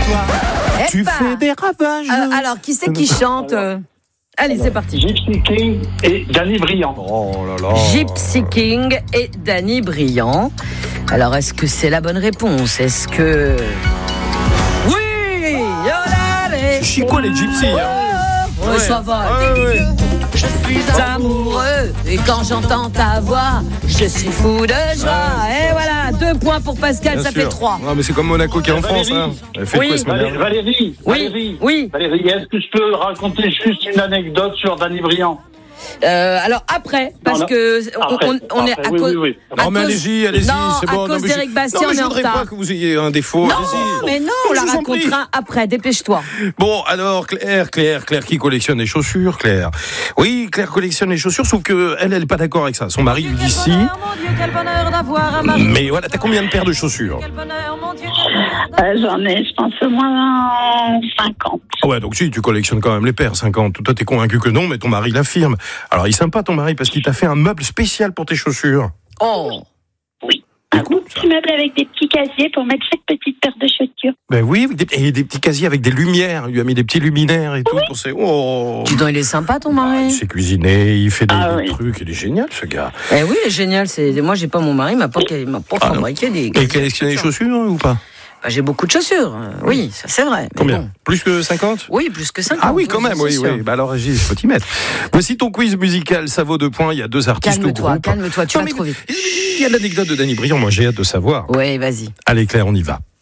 Tu fais des ravages. Alors, qui c'est qui chante Allez, c'est parti. Gypsy King et Danny Briand. Oh là là. Gypsy King et Danny Briand. Alors, est-ce que c'est la bonne réponse? Est-ce que... Oui, C'est chico les gypsies. Ouais, ça va. Ouais. Je suis amoureux et quand j'entends ta voix, je suis fou de joie. Et voilà, 2 points pour Pascal, Bien ça sûr. fait 3. Non, mais c'est comme Monaco qui est en France. Hein. Elle fait quoi ce matin? Valérie, Oui. Valérie, est-ce que je peux raconter juste une anecdote sur Danny Briand? Alors après, parce que on est à cause. Oui. Non, mais allez-y, Non, c'est bon. à cause d'Éric Bastien, on est je en voudrais retard. pas que vous ayez un défaut. Non, Allez-y. mais non, on la Je vous en prie. racontera après. Dépêche-toi. Bon, alors, Claire qui collectionne les chaussures, Claire. Oui, Claire collectionne les chaussures, sauf que elle est pas d'accord avec ça. Son mari lui dit si. Quel bonheur d'avoir un mari. Mais voilà, t'as combien de paires de chaussures? Quel bonheur, mon Dieu. J'en ai, je pense, au moins 50. Ah ouais, donc si, tu collectionnes quand même les paires, 50. Toi, t'es convaincu que non, mais ton mari l'affirme. Alors, il est sympa, ton mari, parce qu'il t'a fait un meuble spécial pour tes chaussures. Oh. Un beau petit meuble avec des petits casiers pour mettre chaque petite paire de chaussures. Ben oui, et des petits casiers avec des lumières. Il lui a mis des petits luminaires et tout pour ses... Oh. Dis donc, il est sympa ton mari. Il sait cuisiner, il fait des oui. trucs, il est génial ce gars. Eh oui, il est génial. Moi, j'ai pas mon mari, il m'a pas fabriqué des. Et collectionne les chaussures ou pas? Bah, j'ai beaucoup de chaussures. Oui, ça c'est vrai. Mais Combien? bon. Plus que 50? Oui, plus que 50. Ah oui, quand même, oui. Bah alors, Régis, il faut t'y mettre. Voici ton quiz musical, ça vaut 2 points. Il y a 2 artistes au groupe. Calme-toi, tu Non, vas mais trop vite. Il y a l'anecdote de Danny Briand, moi j'ai hâte de savoir. Oui, vas-y. Allez Claire, on y va.